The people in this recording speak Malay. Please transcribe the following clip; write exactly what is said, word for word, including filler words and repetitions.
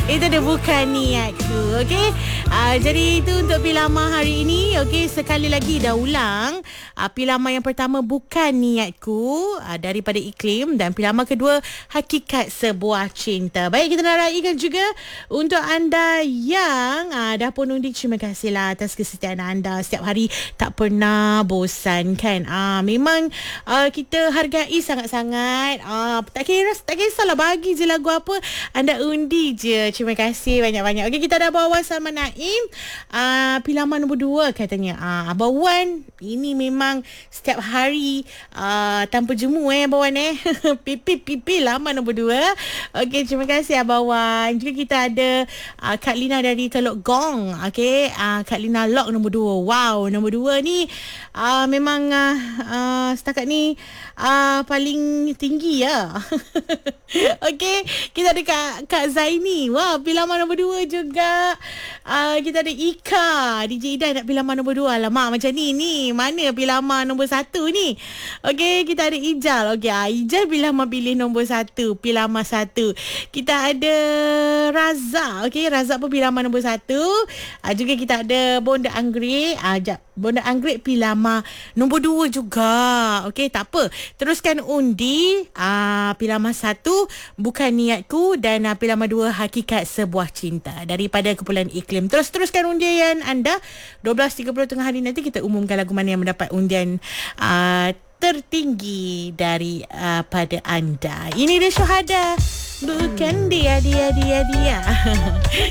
Itu dia bukan niatku. Okey. Uh, jadi itu untuk Pilama hari ini. Okey, sekali lagi dah ulang. Uh, Pilama yang pertama bukan niatku uh, daripada Iklim, dan Pilama kedua Hakikat Sebuah Cinta. Baik, kita nak raikan juga untuk anda yang uh, dah pun undi. Terima kasihlah atas kesetiaan anda. Setiap hari tak pernah bosan kan. Uh, memang uh, kita hargai sangat-sangat. Uh, tak kira tak kisahlah bagi je lagu apa, anda undi je. Terima kasih banyak-banyak. Okey, kita dah bawa Salman Naim. Uh, Pilama nombor dua katanya. Uh, Abang Wan, ini memang setiap hari uh, tanpa jemu eh Abang Wan eh. Pipi pipi lama nombor dua. Okey, terima kasih Abang Wan. Juga kita ada uh, Kak Lina dari Teluk Gong. Okey, uh, Kak Lina Lock nombor dua. Wow, nombor dua ni uh, memang uh, uh, setakat ni uh, paling tinggi ya. Okey, kita ada Kak, Kak Zaini. Wah, Pilama nombor dua juga. Uh, kita ada Ika. D J Ida nak Pilama nombor dua. Alamak, macam ni ni. Mana Pilama nombor satu ni? Okey, kita ada Ijal. Okey, ah, Ijal Pilama pilih nombor satu. Pilama satu. Kita ada Razak. Okey, Razak pun Pilama nombor satu. Uh, juga kita ada Bonda Anggrek. Ah, uh, Bonda Anggrek Pilama nombor dua juga. Okey, tak apa. Teruskan undi. Uh, Pilama satu bukan niatku, dan uh, Pilama dua Hakikat Sebuah Cinta daripada kumpulan Iklim. Terus teruskan undian anda. dua belas tiga puluh tengah hari nanti kita umumkan lagu mana yang mendapat undian uh, tertinggi dari uh, pada anda. Ini dia Syuhada. Bukan dia dia dia dia.